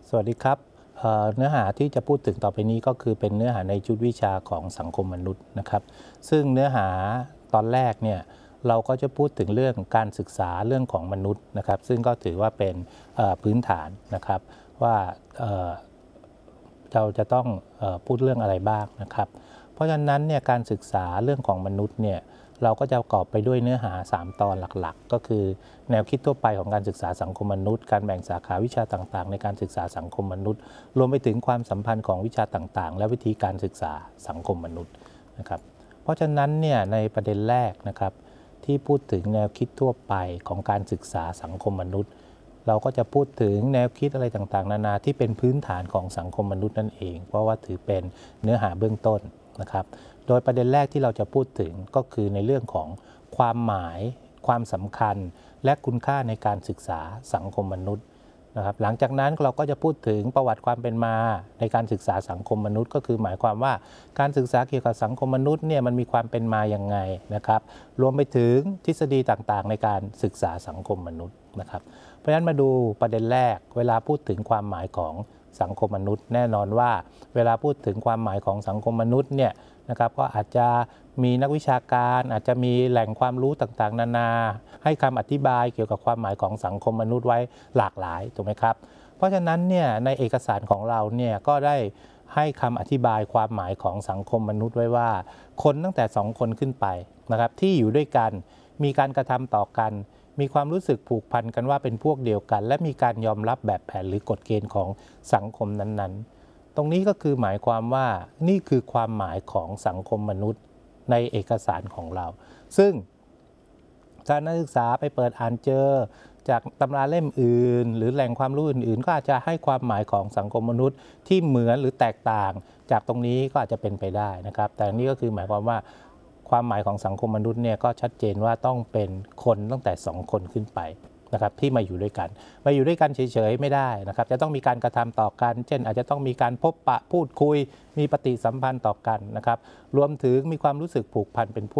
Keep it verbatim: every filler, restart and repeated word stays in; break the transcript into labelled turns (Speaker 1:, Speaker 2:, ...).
Speaker 1: สวัสดีครับเเนื้อหาที่จะพูดถึงต่อไปนี้ก็คือเป็นเนื้อหาในชุดวิชาของสังคมมนุษย์นะครับซึ่งเนื้อหาตอนแรกเนี่ยเราก็จะพูดถึงเรื่องการศึกษาเรื่องของมนุษย์นะครับซึ่งก็ถือว่าเป็นพื้นฐานนะครับว่าเราจะต้องพูดเรื่องอะไรบ้างนะครับเพราะฉะนั้นเนี่ยการศึกษาเรื่องของมนุษย์เนี่ยเราก็จะประกอบไปด้วยเนื้อหาสามตอนหลักๆก็คือแนวคิดทั่วไปของการศึกษาสังคมมนุษย์การแบ่งสาขาวิชาต่างๆในการศึกษาสังคมมนุษย์รวมไปถึงความสัมพันธ์ของวิชาต่างๆและวิธีการศึกษาสังคมมนุษย์นะครับเพราะฉะนั้นเนี่ยในประเด็นแรกนะครับที่พูดถึงแนวคิดทั่วไปของการศึกษาสังคมมนุษย์เราก็จะพูดถึงแนวคิดอะไรต่างๆนานาที่เป็นพื้นฐานของสังคมมนุษย์นั่นเองเพราะว่าถือเป็นเนื้อหาเบื้องต้นนะครับโดยประเด็นแรกที่เราจะพูดถึงก็คือในเรื่องของความหมายความสำคัญและคุณค่าในการศึกษาสังคมมนุษย์นะครับหลังจากนั้นเราก็จะพูดถึงประวัติความเป็นมาในการศึกษาสังคมมนุษย์ก็คือหมายความว่าการศึกษาเกี่ยวกับสังคมมนุษย์เนี่ยมันมีความเป็นมาอย่างไงนะครับรวมไปถึงทฤษฎีต่างๆในการศึกษาสังคมมนุษย์นะครับเพราะฉะนั้นมาดูประเด็นแรกเวลาพูดถึงความหมายของสังคมมนุษย์แน่นอนว่าเวลาพูดถึงความหมายของสังคมมนุษย์เนี่ยนะครับก็อาจจะมีนักวิชาการอาจจะมีแหล่งความรู้ต่างๆนานาให้คำอธิบายเกี่ยวกับความหมายของสังคมมนุษย์ไว้หลากหลายถูกไหมครับเพราะฉะนั้นเนี่ยในเอกสารของเราเนี่ยก็ได้ให้คำอธิบายความหมายของสังคมมนุษย์ไว้ว่าคนตั้งแต่สองคนขึ้นไปนะครับที่อยู่ด้วยกันมีการกระทำต่อกันมีความรู้สึกผูกพันกันว่าเป็นพวกเดียวกันและมีการยอมรับแบบแผนหรือกฎเกณฑ์ของสังคมนั้นๆตรงนี้ก็คือหมายความว่านี่คือความหมายของสังคมมนุษย์ในเอกสารของเราซึ่งถ้านักศึกษาไปเปิดอ่านเจอจากตำราเล่มอื่นหรือแหล่งความรู้อื่นๆก็อาจจะให้ความหมายของสังคมมนุษย์ที่เหมือนหรือแตกต่างจากตรงนี้ก็อาจจะเป็นไปได้นะครับแต่นี่ก็คือหมายความว่าความหมายของสังคมมนุษย์เนี่ยก็ชัดเจนว่าต้องเป็นคนตั้งแต่สองคนขึ้นไปนะครับที่มาอยู่ด้วยกันมาอยู่ด้วยกันเฉยๆไม่ได้นะครับจะต้องมีการกระทำต่อกันเช่นอาจจะต้องมีการพบปะพูดคุยมีปฏิสัมพันธ์ต่อกันนะครับรวมถึงมีความรู้สึกผูกพันเป็นพวก